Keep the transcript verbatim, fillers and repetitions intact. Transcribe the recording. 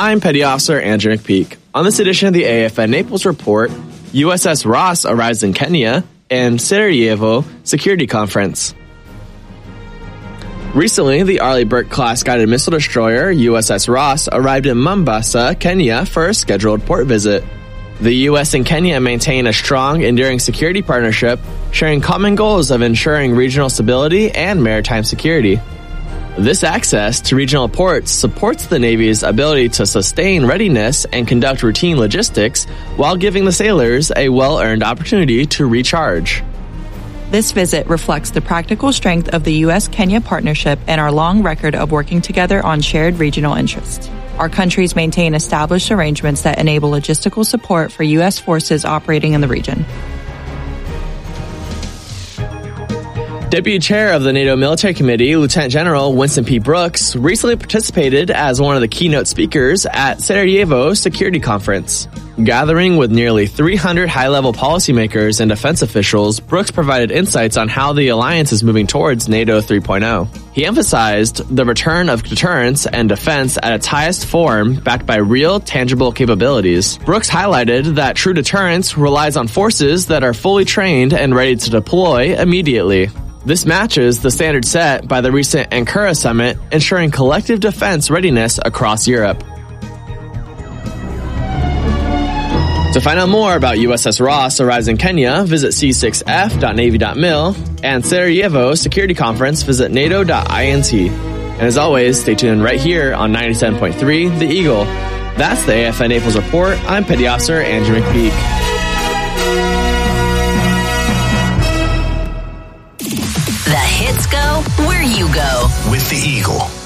I'm Petty Officer Andrew McPeak. On this edition of the A F N Naples Report, U S S Ross arrives in Kenya, and Sarajevo Security Conference. Recently, the Arleigh Burke-class guided missile destroyer U S S Ross arrived in Mombasa, Kenya for a scheduled port visit. The U S and Kenya maintain a strong, enduring security partnership, sharing common goals of ensuring regional stability and maritime security. This access to regional ports supports the Navy's ability to sustain readiness and conduct routine logistics while giving the sailors a well-earned opportunity to recharge. This visit reflects the practical strength of the U S-Kenya partnership and our long record of working together on shared regional interests. Our countries maintain established arrangements that enable logistical support for U S forces operating in the region. Deputy Chair of the NATO Military Committee, Lieutenant General Winston P. Brooks, recently participated as one of the keynote speakers at Sarajevo Security Conference. Gathering with nearly three hundred high-level policymakers and defense officials, Brooks provided insights on how the alliance is moving towards NATO three point oh. He emphasized the return of deterrence and defense at its highest form, backed by real, tangible capabilities. Brooks highlighted that true deterrence relies on forces that are fully trained and ready to deploy immediately. This matches the standard set by the recent Ankara summit, ensuring collective defense readiness across Europe. To find out more about U S S Ross arrives in Kenya, visit c six f dot navy dot mil, and Sarajevo Security Conference, visit nato dot int. And as always, stay tuned right here on ninety-seven point three The Eagle. That's the A F N Naples Report. I'm Petty Officer Andrew McPeak. The hits go where you go. With The Eagle.